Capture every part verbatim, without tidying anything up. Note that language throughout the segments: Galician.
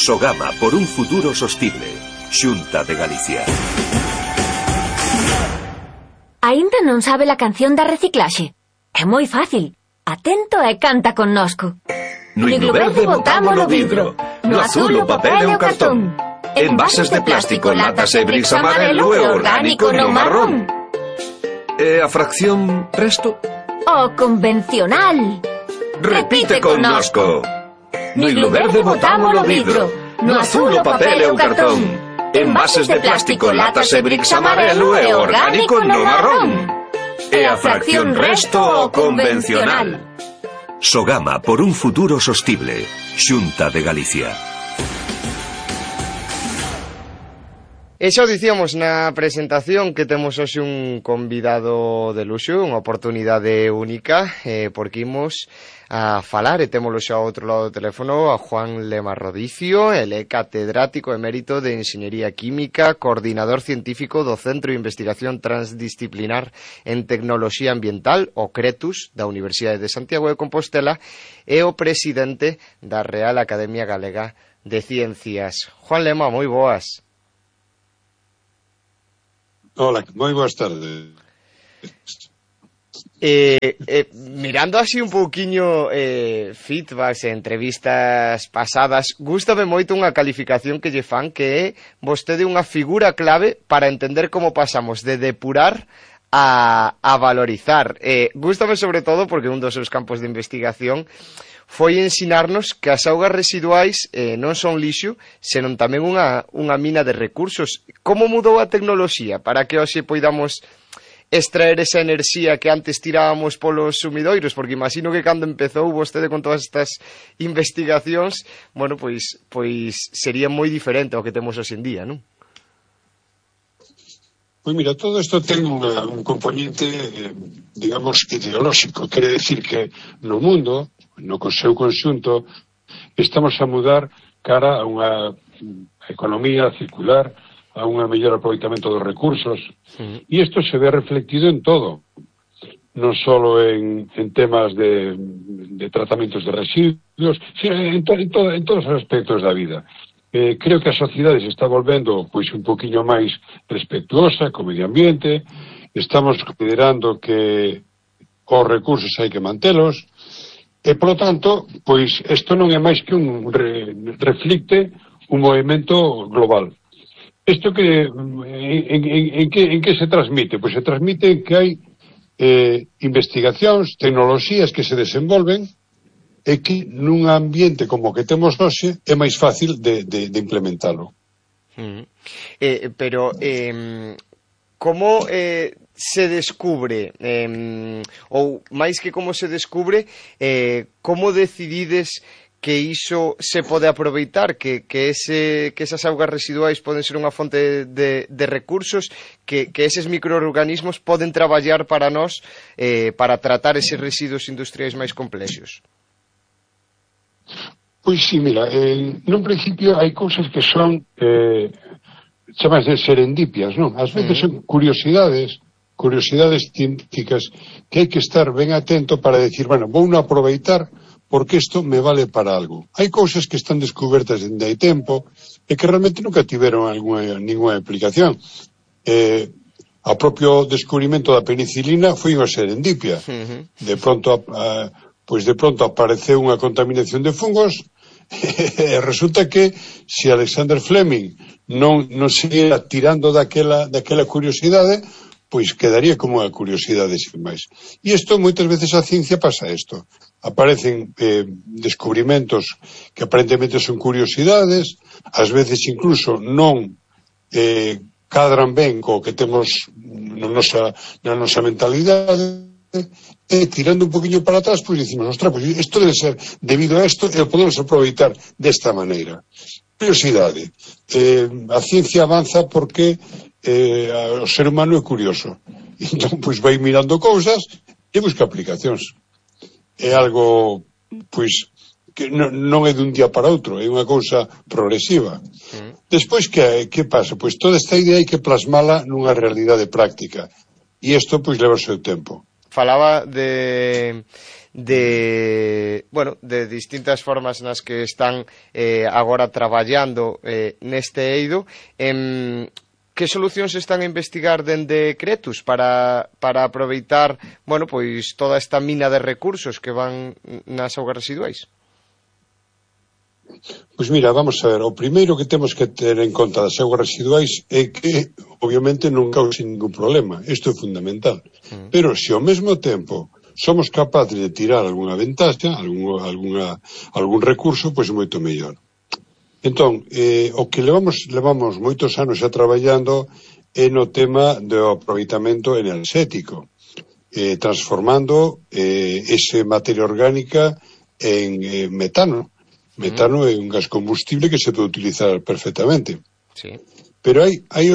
Sogama por un futuro sostible. Xunta de Galicia. Aínda non sabe a canción da reciclaxe? É moi fácil. Atento e canta connosco. No higlo verde botamos o vidro, no azul o papel e o cartón. Envases de plástico, latas e bricks amarelo e orgánico no marrón. E a fracción resto? O convencional. Repite connosco. No higlo verde botamos o vidro, no azul o papel e o cartón. Envases de plástico, latas e bricks amarelo e orgánico no marrón. E a fracción resto o convencional. Sogama por un futuro sostible. Xunta de Galicia. E xa o dicíamos na presentación que temos hoxe un convidado de luxo, unha oportunidade única, eh, porque imos a falar, e témolo xa ao outro lado do teléfono, a Juan Lema Rodicio. Ele é catedrático emérito de Enxeñería Química, coordinador científico do Centro de Investigación Transdisciplinar en Tecnoloxía Ambiental, o CRETUS, da Universidade de Santiago de Compostela, e o presidente da Real Academia Galega de Ciencias. Juan Lema, moi boas. Hola, moi boas tardes. Eh, eh, mirando así un pouquiño eh, feedbacks e entrevistas pasadas, gústame moito unha calificación que lle fan, que é vostede unha figura clave para entender como pasamos de depurar a, a valorizar. Eh, gústame sobre todo porque un dos seus campos de investigación foi ensinarnos que as augas residuais eh, non son lixo, senón tamén unha, unha mina de recursos. Como mudou a tecnoloxía para que hoxe poidamos extraer esa enerxía que antes tirábamos polos sumidoiros? Porque imagino que cando empezou vostede con todas estas investigacións, bueno, pois, pois sería moi diferente ao que temos hoxe en día, non? Pois mira, todo isto ten unha, un componente, eh, digamos, ideolóxico. Quere decir que no mundo, no seu conxunto, estamos a mudar cara a unha economía circular, a un mellor aproveitamento dos recursos, sí. E isto se ve reflectido en todo, non só en, en temas de, de tratamentos de residuos, sino en, to, en, to, en todos os aspectos da vida. Eh, creo que a sociedade se está volvendo pois un poquinho máis respetuosa co medio ambiente, estamos considerando que os recursos hai que mantelos, e, polo tanto, pois, isto non é máis que un re, reflicte un movimento global. Isto que, en, en, en, que, en que se transmite? Pois se transmite en que hai eh, investigacións, tecnoloxías que se desenvolven e que nun ambiente como o que temos hoxe é máis fácil de, de, de implementalo. Mm. Eh, pero, eh, como eh, se descubre, eh, ou máis que como se descubre, eh, como decidides que iso se pode aproveitar, que, que, ese, que esas augas residuais poden ser unha fonte de, de recursos, que, que eses microorganismos poden traballar para nós eh, para tratar eses residuos industriais máis complexos? Pois sí, mira, eh, nun principio hai cousas que son eh, chamas de serendipias, non? Ás veces mm. son curiosidades, curiosidades científicas que hai que estar ben atento para decir, bueno, vou non aproveitar porque isto me vale para algo. Hai cousas que están descubertas dende hai tempo e que realmente nunca tiveron alguna, ninguna aplicación. Eh, o propio descubrimento da penicilina foi unha serendipia. Uh-huh. De pronto, a, pois de pronto apareceu unha contaminación de fungos e resulta que se Alexander Fleming non, non seguira tirando daquela, daquela curiosidade, pois quedaría como unha curiosidade sin máis. E isto, moitas veces a ciencia pasa isto. Aparecen eh, descubrimentos que aparentemente son curiosidades, ás veces incluso non eh, cadran ben co que temos na nosa, na nosa mentalidade, e tirando un poquinho para atrás, pois dicimos, ostras, pois isto debe ser debido a isto e o podemos aproveitar desta maneira. Curiosidade. Eh, a ciencia avanza porque eh, o ser humano é curioso. Entón, pois vai mirando cousas e busca aplicacións. É algo, pois, que non, non é dun día para outro, é unha cousa progresiva. Mm. Despois, que, que pasa? Pois toda esta idea hai que plasmala nunha realidade práctica. E isto, pois, leva o seu tempo. falaba de... de, bueno, de distintas formas nas que están eh, agora traballando eh, neste eido. Eh, que solucións están a investigar dende Cretus para, para aproveitar, bueno, pois toda esta mina de recursos que van nas augas residuais? Pois mira, vamos a ver, o primeiro que temos que ter en conta das augas residuais é que, obviamente, non cause ningún problema. Isto é fundamental. Mm. Pero, se ao mesmo tempo somos capaces de tirar algunha ventaxa, algún, alguna, algún recurso, pois moito mellor. Entón, eh, o que levamos, levamos moitos anos xa traballando é no tema do aproveitamento enerxético, eh, transformando eh, ese materia orgánica en eh, metano. Metano é un gas combustible que se pode utilizar perfectamente. Sí. Pero hai, hai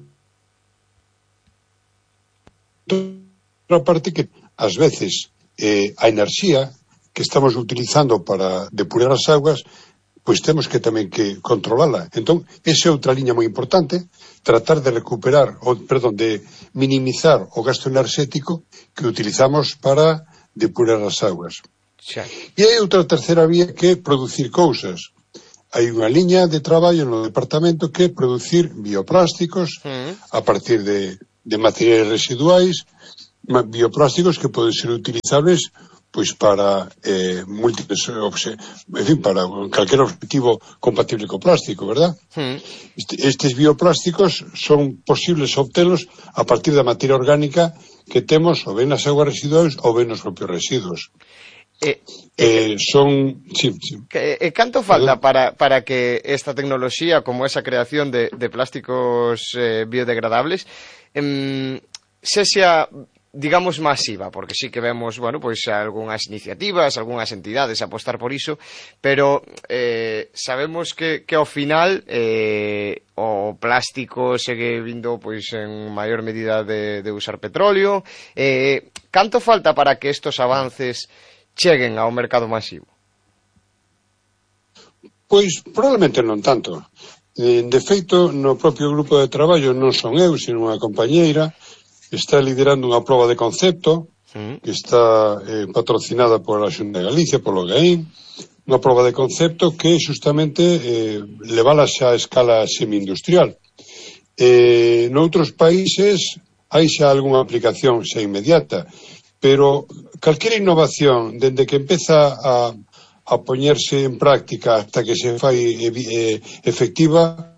outra parte que, ás veces, eh, a enerxía que estamos utilizando para depurar as augas, pois temos que tamén que controlala. Entón, esa é outra liña moi importante, tratar de recuperar, ou, perdón, de minimizar o gasto enerxético que utilizamos para depurar as augas. Xa. E hai outra terceira vía que é producir cousas. Hai unha liña de traballo no departamento que é producir bioplásticos mm. a partir de, de materiais residuais, bioplásticos que poden ser utilizables pois para eh, múltiples en fin, para calquer objetivo compatible co plástico, verdad? Mm. Este, estes bioplásticos son posibles obtelos a partir da materia orgánica que temos ou ben nas augas residuais ou ben nos propios residuos. Eh, eh, son sí, sí. Que, eh, canto falta para, para que esta tecnoloxía, como esa creación de, de plásticos eh, biodegradables, eh, sexa, digamos, masiva? Porque sí que vemos, bueno, pois algunhas iniciativas, algunhas entidades apostar por iso, pero eh, sabemos que, que ao final eh, o plástico segue vindo pois en maior medida de, de usar petróleo. Eh, canto falta para que estos avances cheguen ao mercado masivo? Pois probablemente non tanto. De feito, no propio grupo de traballo non son eu, sino unha compañeira, está liderando unha proba de concepto que está eh, patrocinada por a Xunta de Galicia, polo GAIN, unha proba de concepto que justamente eh, levala xa a escala semi-industrial. Eh, noutros países hai xa algunha aplicación xa inmediata, pero calquera innovación, dende que empeza a, a poñerse en práctica hasta que se fai eh, efectiva,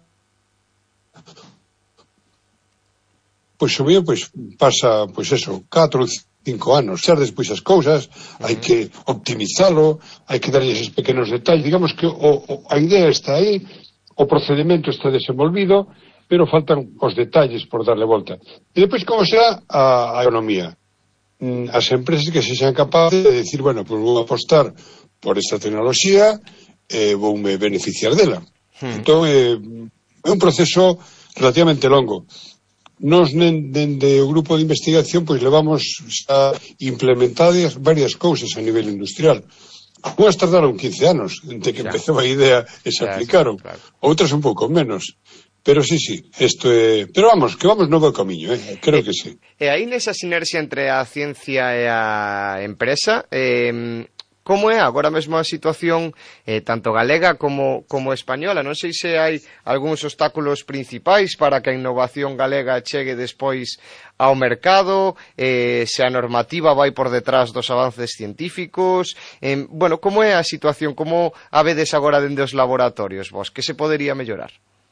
pois o mío pois, pasa, pois eso, catro ou cinco anos. Xa despois as cousas, uh-huh. hai que optimizalo, hai que darlle esos pequenos detalles. Digamos que o, o, a idea está aí, o procedimento está desenvolvido, pero faltan os detalles por darle volta. E depois como será a, a economía? As empresas que se sean capaces de decir, bueno, pois vou apostar por esta tecnoloxía e eh, voume beneficiar dela. Uh-huh. Entón, eh, é un proceso relativamente longo. Nos, dende o grupo de investigación, pois levamos xa implementadas varias cousas a nivel industrial. Unhas tardaron quince anos, entre que claro. empezou a idea e se claro, aplicaron. Claro. Outras un pouco menos. Pero sí, sí, isto é... Pero vamos, que vamos no bo camiño, eh? creo e, que sí. E aí nesa sinerxia entre a ciencia e a empresa, eh, como é agora mesmo a situación eh, tanto galega como, como española? Non sei se hai algúns obstáculos principais para que a innovación galega chegue despois ao mercado, eh, se a normativa vai por detrás dos avances científicos. Eh, bueno, como é a situación? Como a vedes agora dende os laboratorios vos? Que se podería mellorar?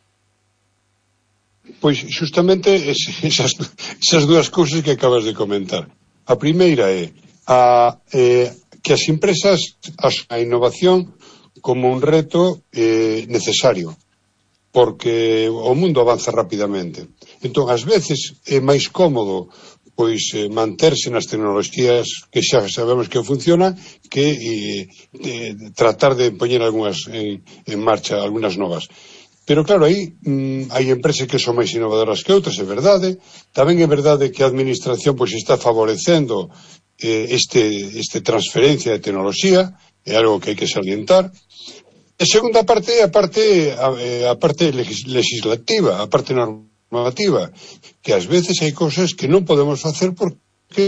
Pois justamente esas, esas dúas cousas que acabas de comentar. A primeira é a... Eh, que as empresas as, a innovación como un reto eh, necesario, porque o mundo avanza rapidamente. Entón, ás veces é máis cómodo pois eh, manterse nas tecnoloxías que xa sabemos que funcionan que eh, eh, tratar de poñer algunhas en, en marcha, algunhas novas. Pero claro, aí mm, hai empresas que son máis innovadoras que outras, é verdade. Tamén é verdade que a administración pois está favorecendo este, este transferencia de tecnoloxía, é algo que hai que salientar. E segunda parte, a parte, a, a parte legislativa, a parte normativa, que ás veces hai cousas que non podemos facer porque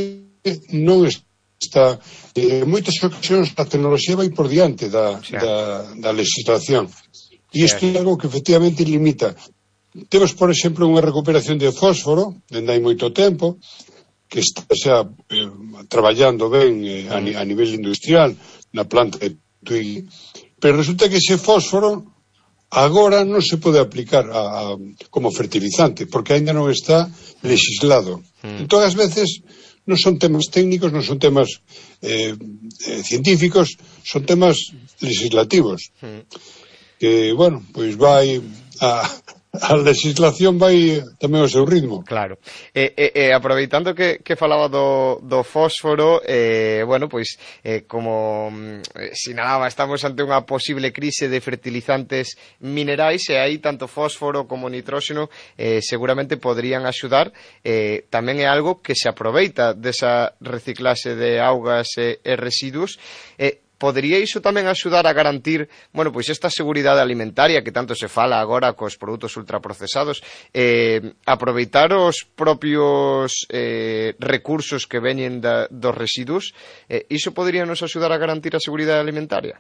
non está, en moitas ocasións a tecnoloxía vai por diante da, sí. da, da legislación. E isto sí. é algo que efectivamente limita. Temos, por exemplo, unha recuperación de fósforo, dende hai moito tempo, que está xa eh, traballando ben eh, a, a nivel industrial na planta de Tui, pero resulta que ese fósforo agora non se pode aplicar a, a, como fertilizante, porque ainda non está legislado. Mm. Entón, ás veces, non son temas técnicos, non son temas eh, eh, científicos, son temas legislativos. Mm. Que, bueno, pois vai a... a legislación vai tamén ao seu ritmo. Claro. E, e, e aproveitando que, que falaba do, do fósforo, eh, bueno, pois, eh, como eh, sinalaba, estamos ante unha posible crise de fertilizantes minerais e aí tanto fósforo como nitróxeno eh, seguramente podrían axudar. Eh, tamén é algo que se aproveita desa reciclaxe de augas e, e residuos. Eh, Podería iso tamén axudar a garantir, bueno, pois esta seguridade alimentaria que tanto se fala agora cos produtos ultraprocesados, eh, aproveitar os propios eh, recursos que veñen da, dos residuos, eh, iso podería nos axudar a garantir a seguridade alimentaria?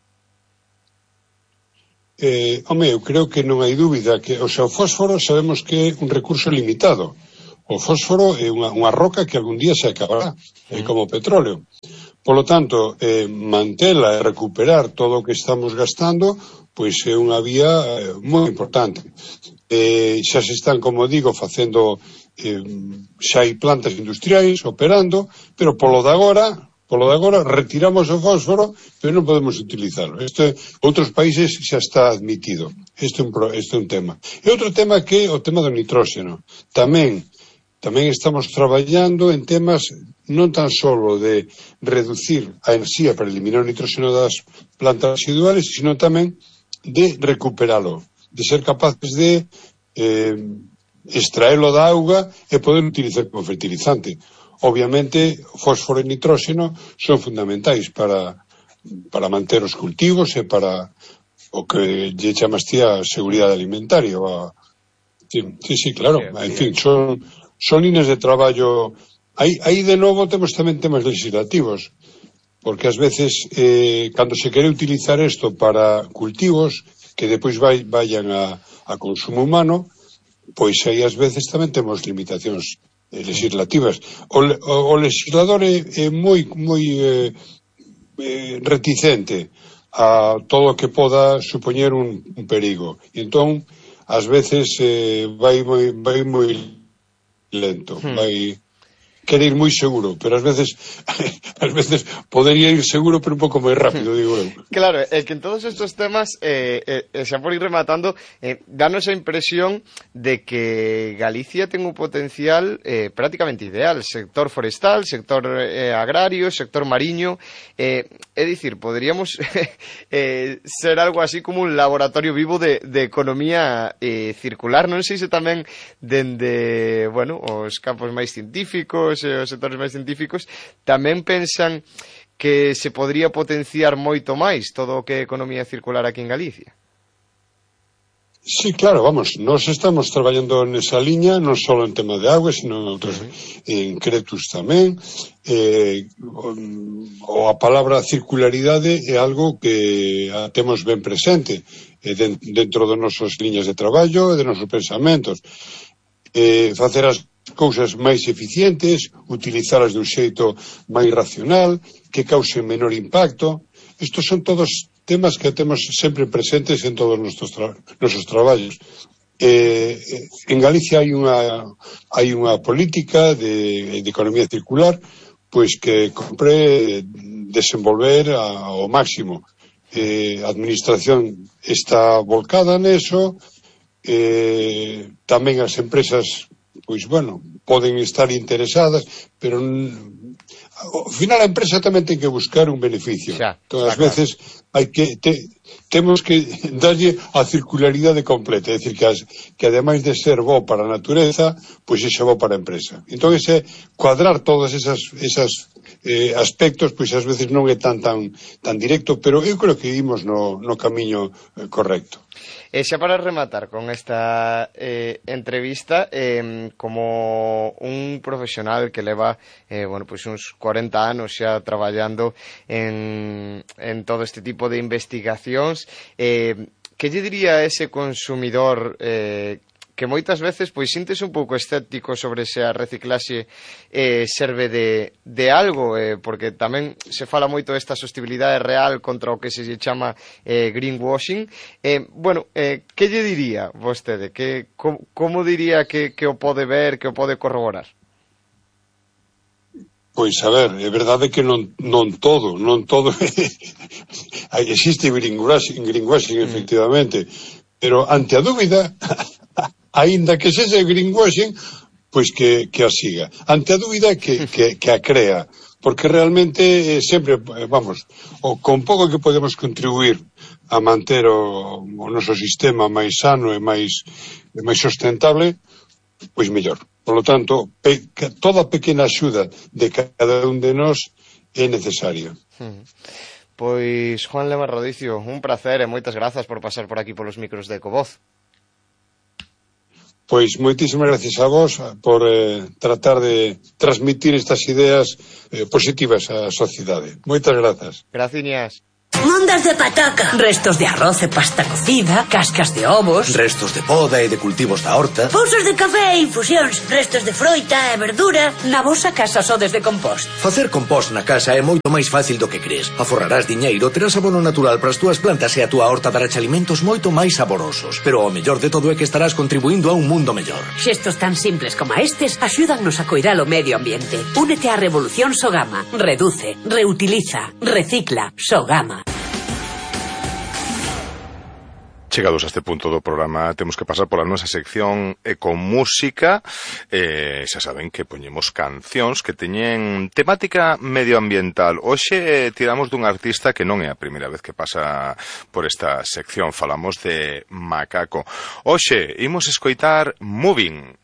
Eh, home, eu creo que non hai dúbida que, o sea, o fósforo sabemos que é un recurso limitado. O fósforo é unha, unha roca que algún día se acabará, é como o petróleo. Polo tanto, eh, mantela e recuperar todo o que estamos gastando, pois é unha vía eh, moi importante. Eh, xa se están, como digo, facendo, eh, xa hai plantas industriais operando, pero polo de agora, polo de agora retiramos o fósforo, pero non podemos utilizarlo. Este, outros países xa está admitido. Este é un, este é un tema. E outro tema que é o tema do nitróxeno. Tamén Tamén estamos traballando en temas non tan solo de reducir a enerxía para eliminar o nitróxeno das plantas residuales, sino tamén de recuperalo, de ser capaces de eh, extraelo da auga e poder utilizar como fertilizante. Obviamente, fósforo e nitróxeno son fundamentais para, para manter os cultivos e para o que lle chamas ti a seguridade alimentaria. A... Sí, sí, sí, claro. En fin, son... son líneas de traballo. Aí, aí de novo temos tamén temas legislativos, porque ás veces eh, cando se quere utilizar isto para cultivos que depois vai, vayan a, a consumo humano, pois aí ás veces tamén temos limitacións eh, legislativas. O, o, o legislador é, é moi moi eh, eh, reticente a todo o que poda supoñer un, un perigo. E entón, ás veces eh, vai moi vai moi lento, hmm. vai querer ir moi seguro, pero ás veces ás veces podería ir seguro pero un pouco máis rápido, digo eu. Claro, é que en todos estes temas eh, eh, xa por ir rematando, eh, danos a impresión de que Galicia ten un potencial eh, prácticamente ideal, sector forestal, sector eh, agrario, sector mariño, eh, é dicir, poderíamos eh, ser algo así como un laboratorio vivo de, de economía eh, circular. Non sei se tamén dende, bueno, os campos máis científicos e os sectores máis científicos tamén pensan que se podría potenciar moito máis todo o que é economía circular aquí en Galicia. Sí, claro, vamos, nós estamos traballando nesa liña, non só en tema de auga, sino en outros, uh-huh. en Cretus tamén. Eh, o a palabra circularidade é algo que a temos ben presente eh, dentro das nosas liñas de traballo e de nosos pensamentos. Eh, facer as cousas máis eficientes, utilizalas de un xeito máis racional, que causen menor impacto. Estos son todos temas que temos sempre presentes en todos os nosos, tra nosos traballos. Eh, en Galicia hai unha hai unha política de, de economía circular pois que compre desenvolver a, ao máximo. Eh, a administración está volcada neso, eh, tamén as empresas pois, bueno, poden estar interesadas, pero ao final a empresa tamén ten que buscar un beneficio. Xa, entón, ás veces hai que te, temos que darlle a circularidade completa, é dicir, que, as, que ademais de ser bo para a natureza, pois é bo para a empresa. Entón, ese cuadrar todas esas, esas eh, aspectos, pois ás veces non é tan tan tan directo, pero eu creo que imos no, no camiño eh, correcto. E xa para rematar con esta eh, entrevista, eh, como un profesional que leva eh, bueno, pues uns cuarenta anos xa traballando en, en todo este tipo de investigacións, eh, que lle diría a ese consumidor eh, que moitas veces pois sintes un pouco escéptico sobre se a reciclaxe eh, serve de, de algo, eh, porque tamén se fala moito desta sostenibilidade real contra o que se lle chama eh, greenwashing. Eh, bueno, eh, que lle diría vostede? Que, como, como diría que, que o pode ver, que o pode corroborar? Pois, a ver, é verdade que non, non todo, non todo existe greenwashing, greenwashing efectivamente, pero ante a dúbida aínda que sexa greenwashing, pois que, que a siga. Ante a dúbida que, que, que a crea, porque realmente eh, sempre, vamos, o, con pouco que podemos contribuir a manter o, o noso sistema máis sano e máis, e máis sustentable, pois mellor. Por lo tanto, pe, toda pequena axuda de cada un de nós é necesaria. Hmm. Pois, Juan Lema Rodicio, un placer e moitas grazas por pasar por aquí polos micros de Ecovoz. Pois moitísimas gracias a vos por eh, tratar de transmitir estas ideas eh, positivas á sociedade. Moitas grazas. Graciñas. Mondas de pataca, restos de arroz e pasta cocida, cascas de ovos, restos de poda e de cultivos da horta, pousos de café e infusións, restos de froita e verdura. Na vosa casa sodes de compost. Facer compost na casa é moito máis fácil do que crees. Aforrarás diñeiro, terás abono natural para as túas plantas e a túa horta dará alimentos moito máis saborosos. Pero o mellor de todo é que estarás contribuindo a un mundo mellor. Xestos tan simples como estes axúdannos a coidar o medio ambiente. Únete á revolución Sogama. Reduce, reutiliza, recicla. Sogama. Chegados a este punto do programa, temos que pasar pola nosa sección Ecomúsica. Eh, xa saben que poñemos cancións que teñen temática medioambiental. Hoxe tiramos dun artista que non é a primeira vez que pasa por esta sección. Falamos de Macaco. Hoxe imos escoitar Moving.